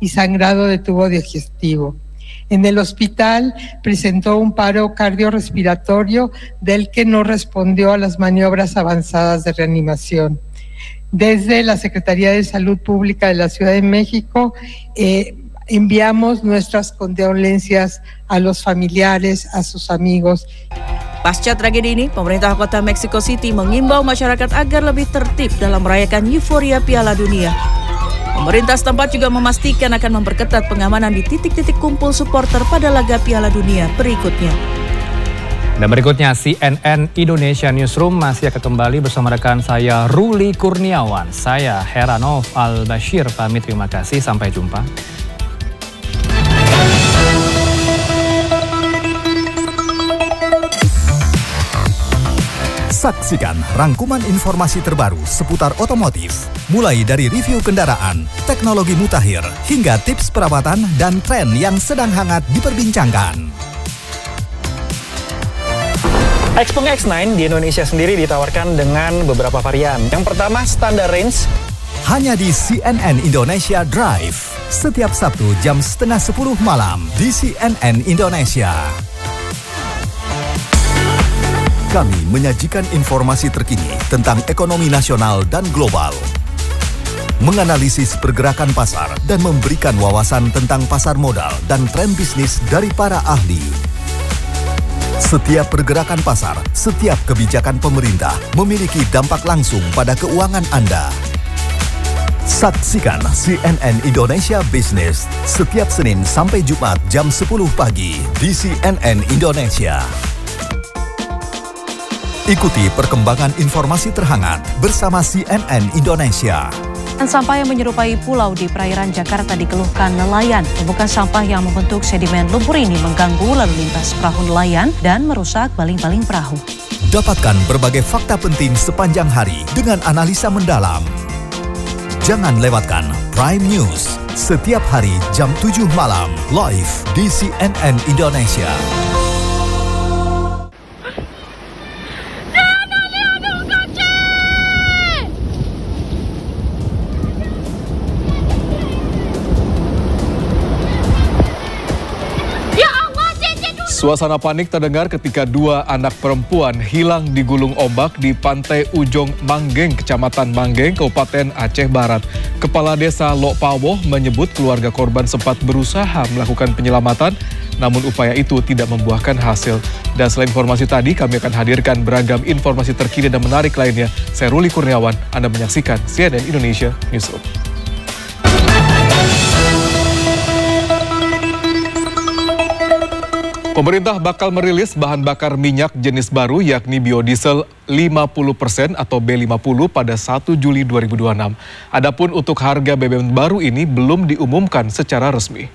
y sangrado de tubo digestivo. En el hospital presentó un paro cardiorrespiratorio del que no respondió a las maniobras avanzadas de reanimación. Desde la Secretaría de Salud Pública de la Ciudad de México enviamos nuestras condolencias a los familiares, a sus amigos. Pasca tragedi ini, pemerintah kota Mexico City mengimbau masyarakat agar lebih tertib dalam merayakan euforia Piala Dunia. Pemerintah setempat juga memastikan akan memperketat pengamanan di titik-titik kumpul supporter pada laga Piala Dunia berikutnya. Dan berikutnya CNN Indonesia Newsroom masih akan kembali bersama rekan saya Ruli Kurniawan. Saya Heranov Al-Bashir pamit, terima kasih, sampai jumpa. Saksikan rangkuman informasi terbaru seputar otomotif, mulai dari review kendaraan, teknologi mutakhir, hingga tips perawatan dan tren yang sedang hangat diperbincangkan. Xpeng X9 di Indonesia sendiri ditawarkan dengan beberapa varian. Yang pertama, standar range. Hanya di CNN Indonesia Drive, setiap Sabtu jam 9:30 malam di CNN Indonesia. Kami menyajikan informasi terkini tentang ekonomi nasional dan global, menganalisis pergerakan pasar dan memberikan wawasan tentang pasar modal dan tren bisnis dari para ahli. Setiap pergerakan pasar, setiap kebijakan pemerintah memiliki dampak langsung pada keuangan Anda. Saksikan CNN Indonesia Business setiap Senin sampai Jumat jam 10 pagi di CNN Indonesia. Ikuti perkembangan informasi terhangat bersama CNN Indonesia. Sampah yang menyerupai pulau di perairan Jakarta dikeluhkan nelayan. Tumpukan sampah yang membentuk sedimen lumpur ini mengganggu lalu lintas perahu nelayan dan merusak baling-baling perahu. Dapatkan berbagai fakta penting sepanjang hari dengan analisa mendalam. Jangan lewatkan Prime News setiap hari jam 7 malam live di CNN Indonesia. Suasana panik terdengar ketika dua anak perempuan hilang digulung ombak di pantai Ujung Manggeng, Kecamatan Manggeng, Kabupaten Aceh Barat. Kepala Desa Lokpawoh menyebut keluarga korban sempat berusaha melakukan penyelamatan, namun upaya itu tidak membuahkan hasil. Dan selain informasi tadi, kami akan hadirkan beragam informasi terkini dan menarik lainnya. Saya Ruli Kurniawan, Anda menyaksikan CNN Indonesia Newsroom. Pemerintah bakal merilis bahan bakar minyak jenis baru yakni biodiesel 50% atau B50 pada 1 Juli 2026. Adapun untuk harga BBM baru ini belum diumumkan secara resmi.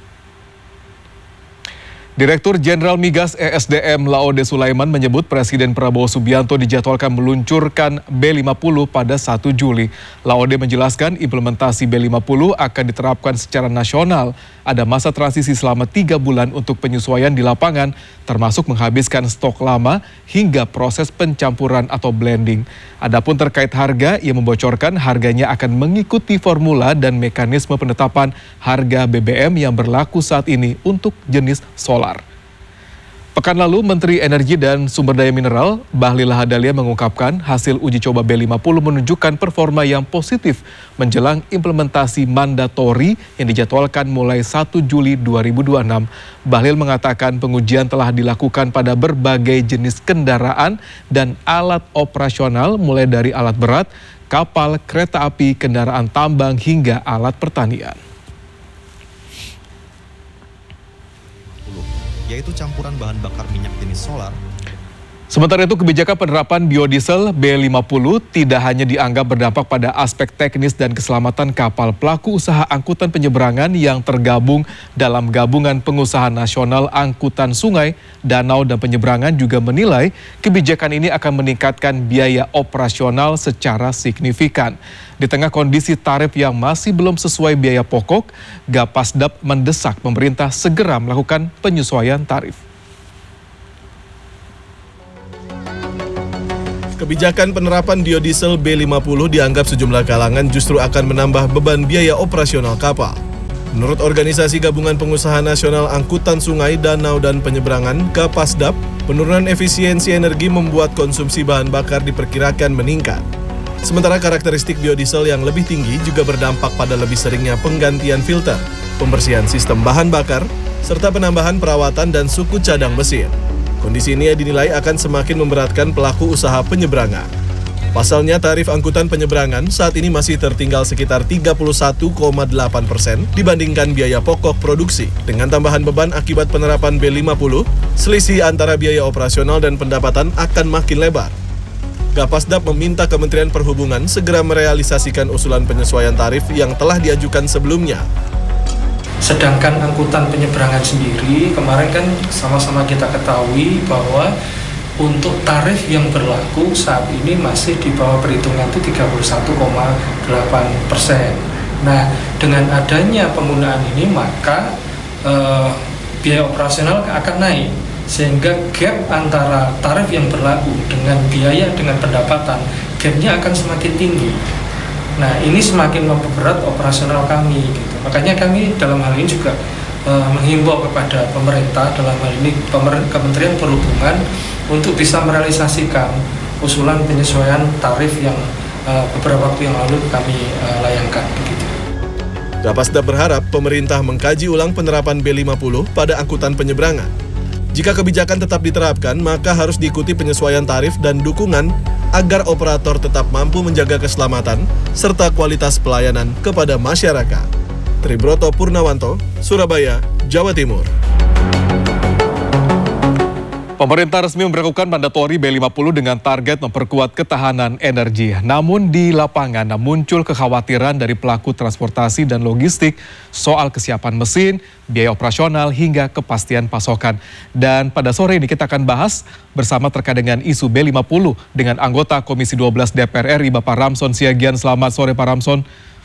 Direktur Jenderal Migas ESDM Laode Sulaiman menyebut Presiden Prabowo Subianto dijadwalkan meluncurkan B50 pada 1 Juli. Laode menjelaskan implementasi B50 akan diterapkan secara nasional. Ada masa transisi selama 3 bulan untuk penyesuaian di lapangan, termasuk menghabiskan stok lama hingga proses pencampuran atau blending. Adapun terkait harga, ia membocorkan harganya akan mengikuti formula dan mekanisme penetapan harga BBM yang berlaku saat ini untuk jenis solar. Pekan lalu, Menteri Energi dan Sumber Daya Mineral Bahlil Lahadalia mengungkapkan hasil uji coba B50 menunjukkan performa yang positif menjelang implementasi mandatori yang dijadwalkan mulai 1 Juli 2026. Bahlil mengatakan pengujian telah dilakukan pada berbagai jenis kendaraan dan alat operasional mulai dari alat berat, kapal, kereta api, kendaraan tambang hingga alat pertanian. Yaitu campuran bahan bakar minyak jenis solar. Sementara itu, kebijakan penerapan biodiesel B50 tidak hanya dianggap berdampak pada aspek teknis dan keselamatan kapal. Pelaku usaha angkutan penyeberangan yang tergabung dalam Gabungan Pengusaha Nasional Angkutan Sungai, Danau, dan Penyeberangan juga menilai kebijakan ini akan meningkatkan biaya operasional secara signifikan. Di tengah kondisi tarif yang masih belum sesuai biaya pokok, Gapasdap mendesak pemerintah segera melakukan penyesuaian tarif. Kebijakan penerapan biodiesel B50 dianggap sejumlah kalangan justru akan menambah beban biaya operasional kapal. Menurut Organisasi Gabungan Pengusaha Nasional Angkutan Sungai, Danau, dan Penyeberangan (Gapasdap), penurunan efisiensi energi membuat konsumsi bahan bakar diperkirakan meningkat. Sementara karakteristik biodiesel yang lebih tinggi juga berdampak pada lebih seringnya penggantian filter, pembersihan sistem bahan bakar, serta penambahan perawatan dan suku cadang mesin. Kondisi ini dinilai akan semakin memberatkan pelaku usaha penyeberangan. Pasalnya, tarif angkutan penyeberangan saat ini masih tertinggal sekitar 31,8% dibandingkan biaya pokok produksi. Dengan tambahan beban akibat penerapan B50, selisih antara biaya operasional dan pendapatan akan makin lebar. Gapasdap meminta Kementerian Perhubungan segera merealisasikan usulan penyesuaian tarif yang telah diajukan sebelumnya. Sedangkan angkutan penyeberangan sendiri, kemarin kan sama-sama kita ketahui bahwa untuk tarif yang berlaku saat ini masih di bawah perhitungan itu 31,8%. Nah, dengan adanya penggunaan ini maka biaya operasional akan naik, sehingga gap antara tarif yang berlaku dengan biaya dengan pendapatan, gapnya akan semakin tinggi. Nah, ini semakin memperberat operasional kami. Gitu. Makanya kami dalam hal ini juga menghimbau kepada pemerintah, dalam hal ini Kementerian Perhubungan, untuk bisa merealisasikan usulan penyesuaian tarif yang beberapa waktu yang lalu kami layangkan. Begitu. Gapasdap berharap pemerintah mengkaji ulang penerapan B50 pada angkutan penyeberangan. Jika kebijakan tetap diterapkan, maka harus diikuti penyesuaian tarif dan dukungan agar operator tetap mampu menjaga keselamatan serta kualitas pelayanan kepada masyarakat. Tribroto Purnawanto, Surabaya, Jawa Timur. Pemerintah resmi memberlakukan mandatori B50 dengan target memperkuat ketahanan energi. Namun di lapangan muncul kekhawatiran dari pelaku transportasi dan logistik soal kesiapan mesin, biaya operasional hingga kepastian pasokan. Dan pada sore ini kita akan bahas bersama terkait dengan isu B50 dengan anggota Komisi 12 DPR RI Bapak Ramson Siagian. Selamat sore Pak Ramson.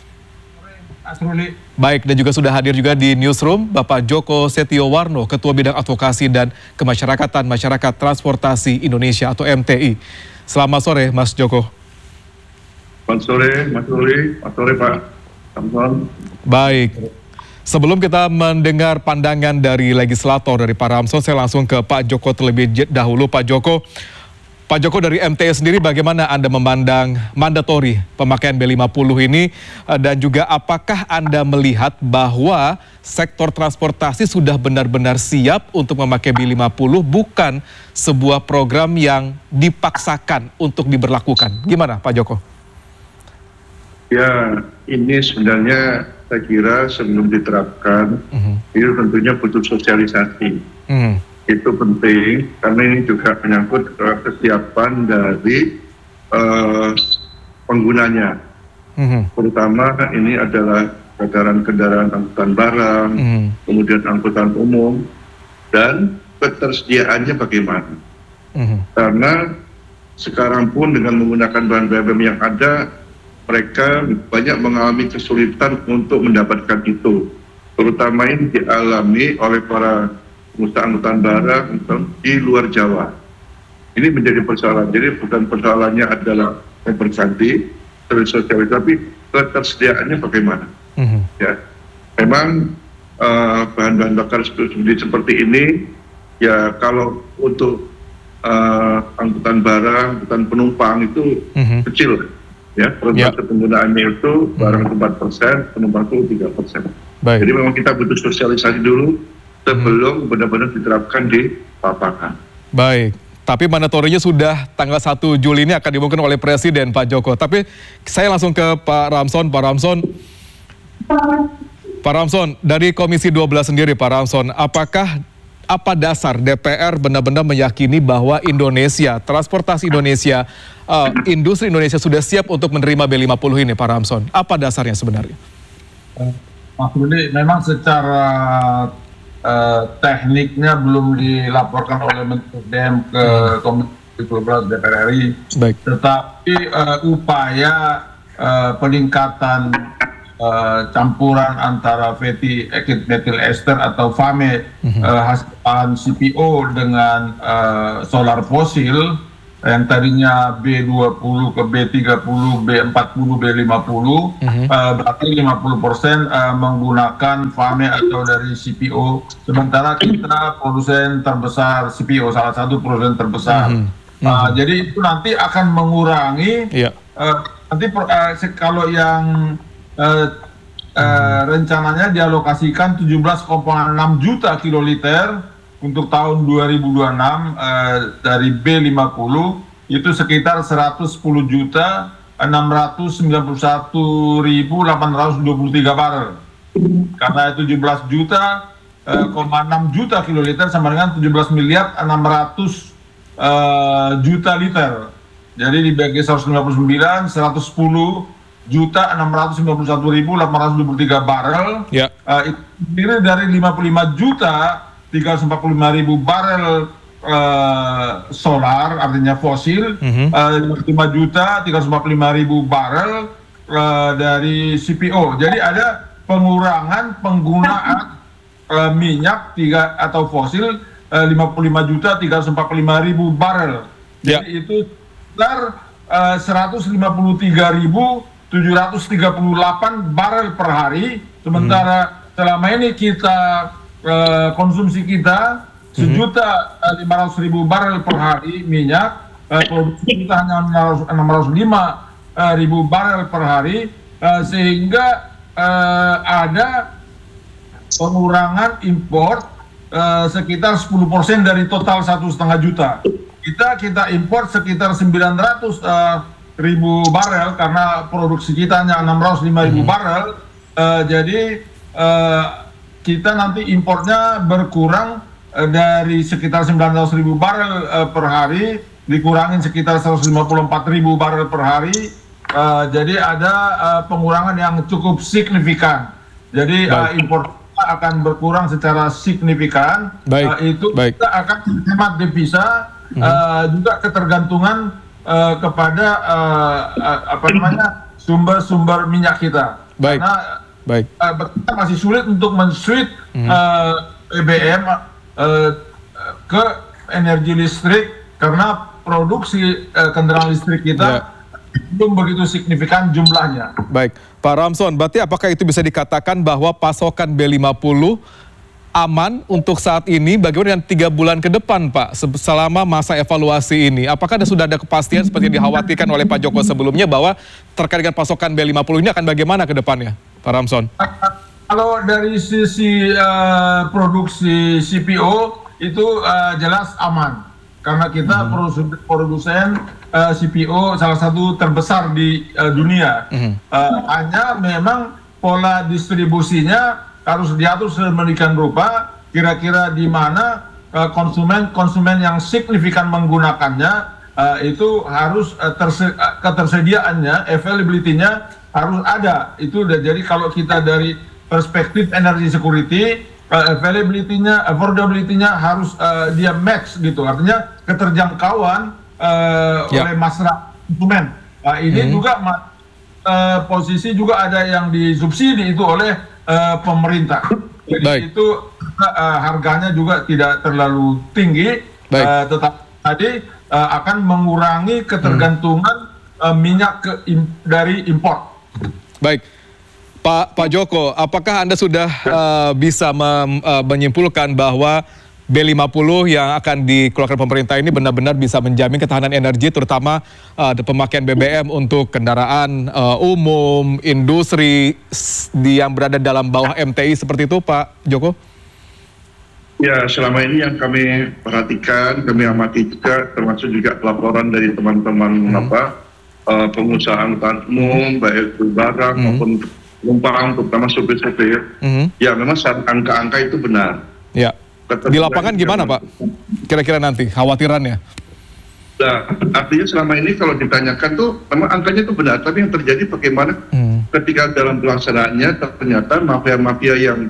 Baik, dan juga sudah hadir juga di newsroom Bapak Joko Setiowarno, Ketua Bidang Advokasi dan Kemasyarakatan Masyarakat Transportasi Indonesia atau MTI. Selamat sore Mas Joko. Selamat sore Mas Ruli, selamat sore Pak Ramson. Baik, sebelum kita mendengar pandangan dari legislator dari Pak Ramson, saya langsung ke Pak Joko terlebih dahulu. Pak Joko dari MTI sendiri, bagaimana Anda memandang mandatori pemakaian B50 ini, dan juga apakah Anda melihat bahwa sektor transportasi sudah benar-benar siap untuk memakai B50, bukan sebuah program yang dipaksakan untuk diberlakukan? Gimana Pak Joko? Ya, ini sebenarnya saya kira sebelum diterapkan, itu tentunya butuh sosialisasi. Itu penting karena ini juga menyangkut kesiapan dari penggunanya. Terutama ini adalah kendaraan angkutan barang, kemudian angkutan umum, dan ketersediaannya bagaimana. Karena sekarang pun dengan menggunakan bahan BBM yang ada, mereka banyak mengalami kesulitan untuk mendapatkan itu. Terutama ini dialami oleh para pengusaha angkutan barang di luar Jawa. Ini menjadi persoalan. Jadi bukan persoalannya adalah mempercantik, sosialisasi, tapi ketersediaannya bagaimana. Ya, memang bahan-bahan bakar seperti ini, ya kalau untuk angkutan barang, angkutan penumpang itu kecil. Ya, persentase penggunaannya itu barang 4%, penumpang itu 3%. Jadi memang kita butuh sosialisasi dulu sebelum benar-benar diterapkan di lapangan. Baik, tapi mandatorinya sudah tanggal 1 Juli ini akan diumumkan oleh Presiden Pak Joko. Tapi saya langsung ke Pak Ramson. Pak Ramson, dari Komisi 12 sendiri Pak Ramson, apa dasar DPR benar-benar meyakini bahwa Indonesia, transportasi Indonesia, industri Indonesia sudah siap untuk menerima B50 ini Pak Ramson? Apa dasarnya sebenarnya? Mas Rudi, memang secara tekniknya belum dilaporkan oleh Menteri SDM ke Komisi 12 DPR RI, tetapi upaya peningkatan campuran antara fatty acid methyl ester atau FAME hasil bahan CPO dengan solar fosil yang tadinya B20 ke B30, B40, B50, berarti 50% menggunakan FAME atau dari CPO, sementara kita produsen terbesar CPO, salah satu produsen terbesar. Jadi itu nanti akan mengurangi, nanti kalau yang rencananya dialokasikan 17,6 juta kiloliter untuk tahun 2026 dari B50 itu sekitar 110.691.823 barel. Karena 17 juta, 6 juta kiloliter sama dengan 17 miliar 600 juta liter. Jadi dibagi 159, 110 juta 691.823 barel. Itu terdiri dari 55 juta 345.000 barel solar, artinya fosil, 5 juta 345.000 barel dari CPO. Jadi ada pengurangan penggunaan minyak atau fosil 55 juta 345.000 barel. Jadi itu sekitar 153.738 barel per hari. Sementara selama ini kita konsumsi kita 1.500.000 barel per hari minyak, produksi kita hanya 605.000 barel per hari, sehingga ada pengurangan impor sekitar 10% dari total 1,5 juta. Kita impor sekitar 900.000 barel karena produksi kita hanya 605.000 barel, jadi kita nanti impornya berkurang dari sekitar 900.000 barel per hari, dikurangin sekitar 154.000 barel per hari. Jadi ada pengurangan yang cukup signifikan. Jadi impor akan berkurang secara signifikan. Kita akan hemat devisa, juga ketergantungan kepada sumber-sumber minyak kita. Karena kita masih sulit untuk men-switch BBM ke energi listrik karena produksi kendaraan listrik kita belum begitu signifikan jumlahnya. Baik, Pak Ramson, berarti apakah itu bisa dikatakan bahwa pasokan B50 aman untuk saat ini? Bagaimana dengan 3 bulan ke depan, Pak, selama masa evaluasi ini? Apakah sudah ada kepastian seperti yang dikhawatirkan oleh Pak Joko sebelumnya bahwa terkait dengan pasokan B50 ini akan bagaimana ke depannya, Pak Ramson? Kalau dari sisi produksi CPO itu jelas aman, karena kita produsen CPO salah satu terbesar di dunia. Hanya memang pola distribusinya harus diatur sedemikian rupa, kira-kira di mana konsumen yang signifikan menggunakannya, itu harus ketersediaannya, availability-nya harus ada. Itu udah, jadi kalau kita dari perspektif energy security, availability-nya, affordability-nya harus dia match gitu. Artinya keterjangkauan oleh masyarakat konsumen. Ini juga posisi juga ada yang disubsidi itu oleh pemerintah. Jadi itu harganya juga tidak terlalu tinggi, tetap tadi akan mengurangi ketergantungan minyak dari impor. Baik. Pak Joko, apakah Anda sudah bisa menyimpulkan bahwa B50 yang akan dikeluarkan pemerintah ini benar-benar bisa menjamin ketahanan energi, terutama pemakaian BBM untuk kendaraan umum, industri yang berada dalam bawah MTI seperti itu, Pak Joko? Ya, selama ini yang kami perhatikan, kami amati juga, termasuk juga laporan dari teman-teman pengusaha angkutan umum, baik itu barang maupun penumpang, terutama supir-supir. Ya, memang angka-angka itu benar. Ya. Di lapangan gimana, Pak? Kira-kira nanti khawatirannya? Nah, artinya selama ini kalau ditanyakan tuh memang angkanya itu benar, tapi yang terjadi bagaimana ketika dalam pelaksanaannya ternyata mafia-mafia yang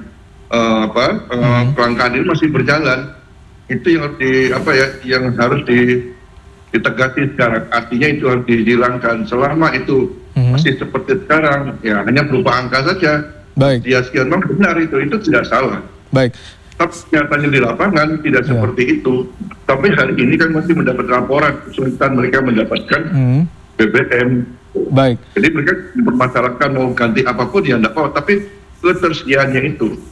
kelangkaan ini masih berjalan. Itu yang yang harus ditegasi sekarang. Artinya itu harus dihilangkan. Selama itu masih seperti sekarang, ya hanya berupa angka saja. Baik. Dia sekian benar itu tidak salah. Baik. Tapi nyatanya di lapangan tidak seperti itu. Tapi hari ini kan masih mendapat laporan kesulitan mereka mendapatkan BBM. Baik. Jadi mereka mempermasalahkan mau ganti apapun ya enggak apa, tapi ketersediaannya itu.